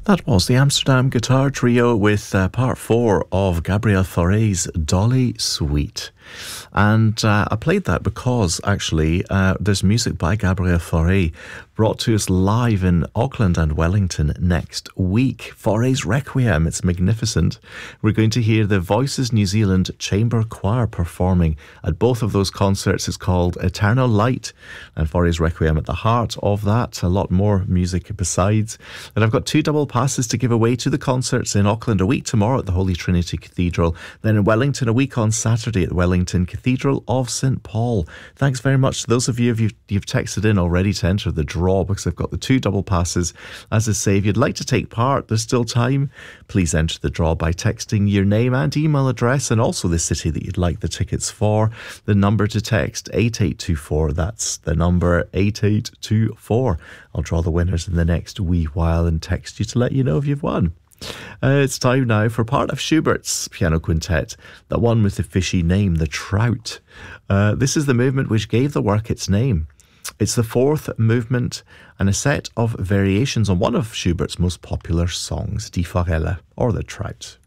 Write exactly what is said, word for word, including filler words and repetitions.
That was the Amsterdam Guitar Trio with uh, part four of Gabriel Fauré's Dolly Suite. And uh, I played that because, actually, uh, there's music by Gabriel Fauré brought to us live in Auckland and Wellington next week. Fauré's Requiem, it's magnificent. We're going to hear the Voices New Zealand Chamber Choir performing at both of those concerts. It's called Eternal Light, and Fauré's Requiem at the heart of that. A lot more music besides. And I've got two double passes to give away to the concerts in Auckland a week tomorrow at the Holy Trinity Cathedral, then in Wellington a week on Saturday at the Wellington Cathedral of Saint Paul. Thanks very much to those of you who've you've texted in already to enter the draw, because I've got the two double passes. As I say, if you'd like to take part, there's still time. Please enter the draw by texting your name and email address, and also the city that you'd like the tickets for. The number to text, eight eight two four. That's the number, eight eight two four. I'll draw the winners in the next wee while and text you to let you know if you've won. Uh, it's time now for part of Schubert's piano quintet, that one with the fishy name, the Trout. Uh, this is the movement which gave the work its name. It's the fourth movement and a set of variations on one of Schubert's most popular songs, Die Forelle, or the Trout.